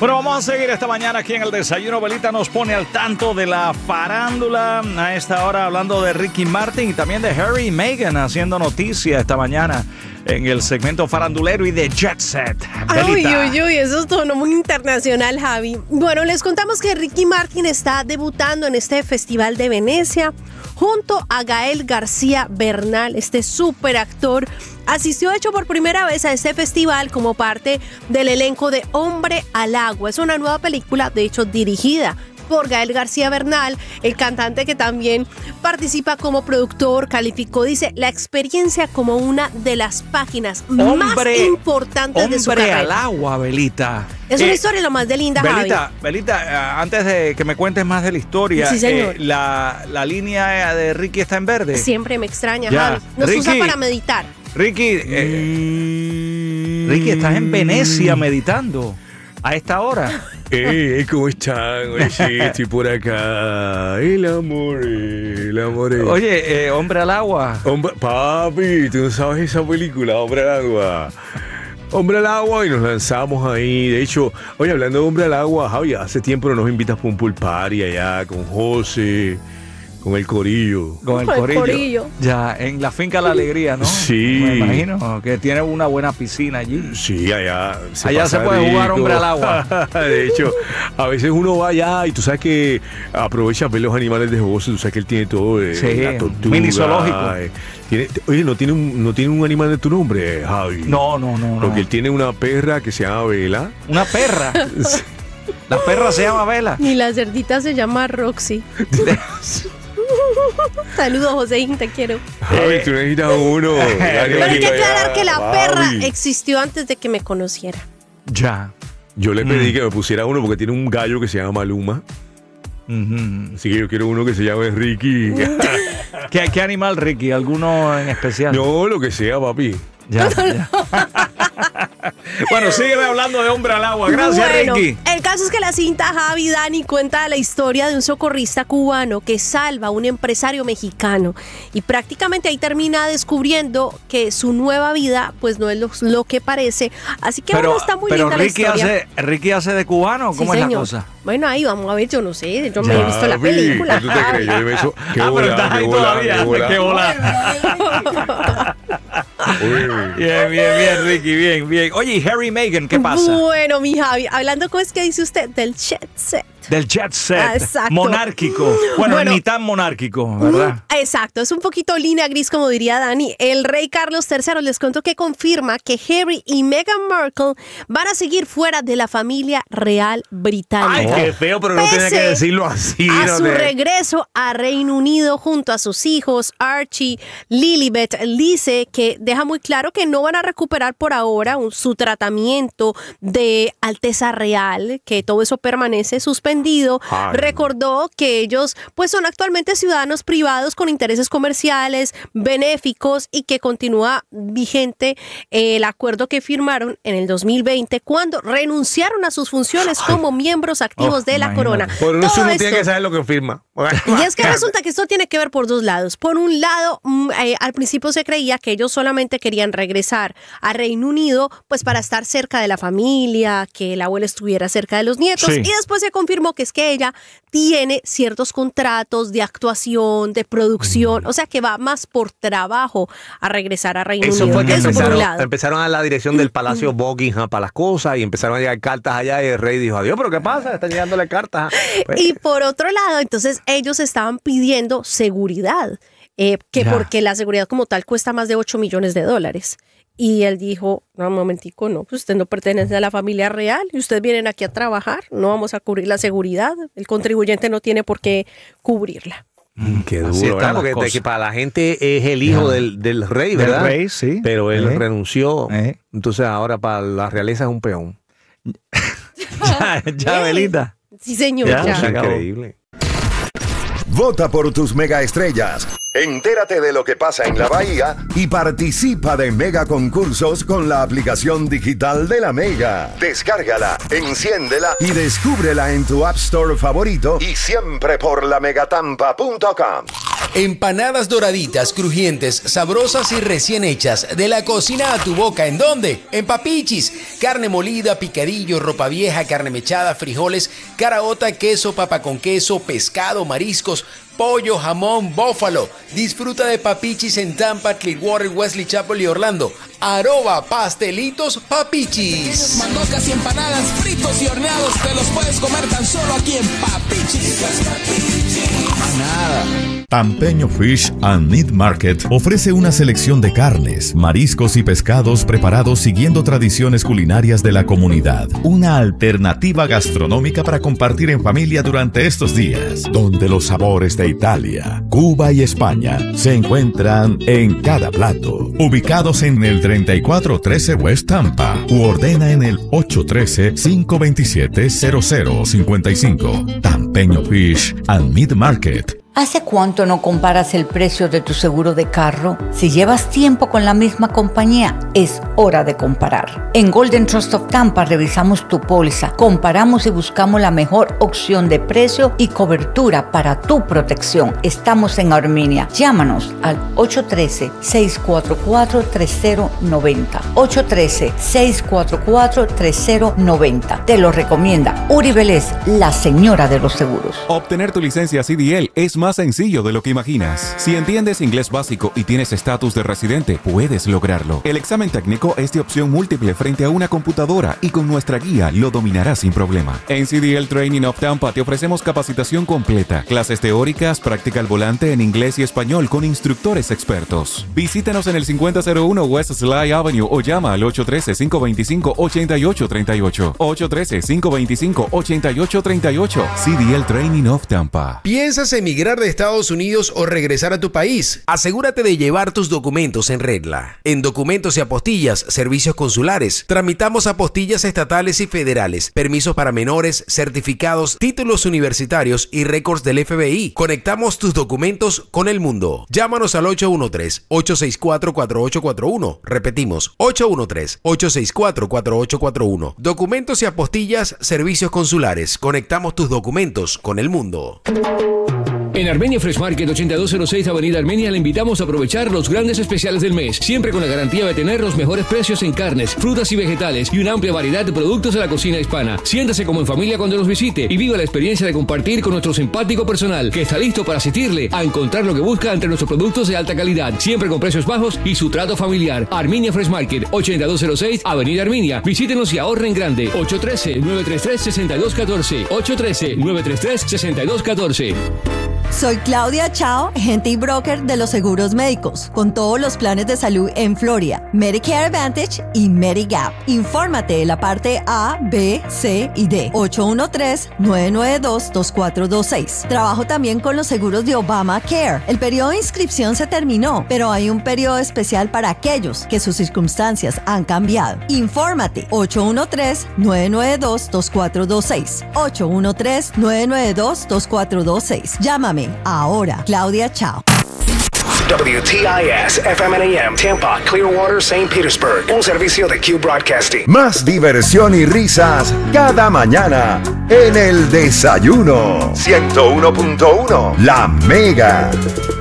Bueno, vamos a seguir esta mañana aquí en el Desayuno. Belita nos pone al tanto de la farándula a esta hora, hablando de Ricky Martin y también de Harry y Meghan, haciendo noticia esta mañana en el segmento farandulero y de Jet Set. Belita. Uy, eso es todo muy internacional, Javi. Bueno, les contamos que Ricky Martin está debutando en este Festival de Venecia junto a Gael García Bernal, este súper actor. Asistió, de hecho, por primera vez a este festival como parte del elenco de Hombre al Agua. Es una nueva película, de hecho, dirigida por Gael García Bernal, el cantante que también participa como productor. Calificó, dice, la experiencia como una de las páginas más importantes de su carrera. Hombre al Agua, Belita. Es una historia lo más de linda, Belita, Javi. Belita, antes de que me cuentes más de la historia, sí, señor. La línea de Ricky está en verde. Siempre me extraña, ya. Javi. Nos Ricky, usa para meditar. Ricky, Ricky, estás en Venecia meditando a esta hora. ¿Cómo están? Oye, sí, estoy por acá. El amor. Oye, Hombre al Agua. Papi, tú no sabes esa película, Hombre al Agua. Hombre al Agua, y nos lanzamos ahí. De hecho, oye, hablando de Hombre al Agua, Javi, hace tiempo no nos invitas para un pool party allá con José, con el corillo. Con el corillo. Ya, en la finca La Alegría, ¿no? Sí. Me imagino que tiene una buena piscina allí. Sí, allá se puede jugar Hombre al Agua. De hecho, a veces uno va allá y tú sabes que aprovecha ver los animales de José. Tú sabes que él tiene todo. La tortuga. Mini zoológico. Oye, ¿no tiene un animal de tu nombre, Javi? No. Porque él tiene una perra que se llama Vela. ¿Una perra? La perra se llama Vela. Y la cerdita se llama Roxy. Saludos, Joséín, te quiero. Javi, tú necesitas uno. Pero hay que aclarar que la perra existió antes de que me conociera. Ya. Yo le pedí que me pusiera uno porque tiene un gallo que se llama Maluma. Así que yo quiero uno que se llame Ricky. ¿Qué animal, Ricky? ¿Alguno en especial? No, lo que sea, papi. Ya. Bueno, sígueme hablando de Hombre al Agua. Gracias, Ricky. El caso es que la cinta Javi Dani cuenta la historia de un socorrista cubano que salva a un empresario mexicano y prácticamente ahí termina descubriendo que su nueva vida pues no es lo que parece. Así que bueno, está muy linda la historia. Ricky hace de cubano. ¿Cómo es la cosa? Bueno, ahí vamos a ver, yo no sé, yo me he visto la película. ¿Tú te crees? Yo le beso. Pero estás ahí todavía. ¡Qué bola! Bien, Ricky, bien. Oye, ¿y Harry y Meghan qué pasa? Bueno, mi Javi, hablando cómo es que dice usted del jet set. Del jet set. Exacto. Monárquico. Bueno, ni tan monárquico, ¿verdad? Exacto, es un poquito línea gris, como diría Dani. El rey Carlos III les contó que confirma que Harry y Meghan Markle van a seguir fuera de la familia real británica. Ay, qué feo, pero no tenía que decirlo así. A su regreso a Reino Unido junto a sus hijos, Archie, Lilibet, dice que deja muy claro que no van a recuperar por ahora su tratamiento de Alteza Real, que todo eso permanece suspendido. Recordó que ellos pues son actualmente ciudadanos privados con intereses comerciales, benéficos, y que continúa vigente el acuerdo que firmaron en el 2020 cuando renunciaron a sus funciones como miembros activos de la corona. Por eso uno tiene que saber lo que firma. Y es que resulta que esto tiene que ver por dos lados. Por un lado, al principio se creía que ellos solamente querían regresar a Reino Unido pues para estar cerca de la familia, que el abuelo estuviera cerca de los nietos, y después se confirmó que es que ella tiene ciertos contratos de actuación, de producción, o sea que va más por trabajo a regresar a Reino Unido. Fue que eso por un lado. empezaron a la dirección del Palacio Buckingham para las cosas y empezaron a llegar cartas allá y el rey dijo, adiós, pero ¿qué pasa? Están llegándole cartas. Pues. Y por otro lado, entonces ellos estaban pidiendo seguridad, porque la seguridad como tal cuesta más de $8 millones. Y él dijo, no, un momentico, no, pues usted no pertenece a la familia real y ustedes vienen aquí a trabajar, no vamos a cubrir la seguridad, el contribuyente no tiene por qué cubrirla. Qué duro, ¿verdad? Porque que para la gente es el hijo del rey, ¿verdad? Del rey, sí. Pero él renunció, entonces ahora para la realeza es un peón. ya, Belita. Sí, señor, ya. Es increíble. Vota por tus megaestrellas. Entérate de lo que pasa en la Bahía y participa de mega concursos con la aplicación digital de la Mega. Descárgala, enciéndela y descúbrela en tu App Store favorito y siempre por lamegatampa.com. Empanadas doraditas, crujientes, sabrosas y recién hechas. De la cocina a tu boca. ¿En dónde? En Papichis. Carne molida, picadillo, ropa vieja, carne mechada, frijoles, caraota, queso, papa con queso, pescado, mariscos, pollo, jamón, bófalo. Disfruta de Papichis en Tampa, Clearwater, Wesley Chapel y Orlando. ¡Arroba pastelitos Papichis! Mandocas y empanadas, fritos y horneados, te los puedes comer tan solo aquí en Papichis. Nada. Pampeño Fish and Meat Market ofrece una selección de carnes, mariscos y pescados preparados siguiendo tradiciones culinarias de la comunidad. Una alternativa gastronómica para compartir en familia durante estos días, donde los sabores de Italia, Cuba y España se encuentran en cada plato. Ubicados en el 3413 West Tampa u ordena en el 813-527-0055. Pampeño Fish and Meat Market. ¿Hace cuánto no comparas el precio de tu seguro de carro? Si llevas tiempo con la misma compañía, es hora de comparar. En Golden Trust of Tampa revisamos tu póliza, comparamos y buscamos la mejor opción de precio y cobertura para tu protección. Estamos en Armenia. Llámanos al 813-644-3090. 813-644-3090. Te lo recomienda Uri Vélez, la señora de los seguros. Obtener tu licencia CDL es más sencillo de lo que imaginas. Si entiendes inglés básico y tienes estatus de residente, puedes lograrlo. El examen técnico es de opción múltiple frente a una computadora y con nuestra guía lo dominarás sin problema. En CDL Training of Tampa te ofrecemos capacitación completa, clases teóricas, práctica al volante en inglés y español con instructores expertos. Visítanos en el 5001 West Sly Avenue o llama al 813-525-8838. 813-525-8838. CDL Training of Tampa. ¿Piensas emigrar de Estados Unidos o regresar a tu país? Asegúrate de llevar tus documentos en regla. En Documentos y Apostillas, Servicios Consulares, tramitamos apostillas estatales y federales, permisos para menores, certificados, títulos universitarios y récords del FBI. Conectamos tus documentos con el mundo. Llámanos al 813-864-4841. Repetimos, 813-864-4841. Documentos y Apostillas, Servicios Consulares. Conectamos tus documentos con el mundo. En Armenia Fresh Market 8206 Avenida Armenia le invitamos a aprovechar los grandes especiales del mes, siempre con la garantía de tener los mejores precios en carnes, frutas y vegetales y una amplia variedad de productos de la cocina hispana. Siéntase como en familia cuando nos visite y viva la experiencia de compartir con nuestro simpático personal que está listo para asistirle a encontrar lo que busca entre nuestros productos de alta calidad, siempre con precios bajos y su trato familiar. Armenia Fresh Market 8206 Avenida Armenia. Visítenos y ahorren grande. 813-933-6214. 813-933-6214. Soy Claudia Chao, agente y broker de los seguros médicos, con todos los planes de salud en Florida, Medicare Advantage y Medigap. Infórmate de la parte A, B, C y D. 813-992-2426. Trabajo también con los seguros de Obamacare. El periodo de inscripción se terminó, pero hay un periodo especial para aquellos que sus circunstancias han cambiado. Infórmate. 813-992-2426. 813-992-2426. Llámame ahora. Claudia Chao. WTIS FM and AM Tampa, Clearwater, St. Petersburg. Un servicio de Q Broadcasting. Más diversión y risas cada mañana en el desayuno. 101.1 La Mega.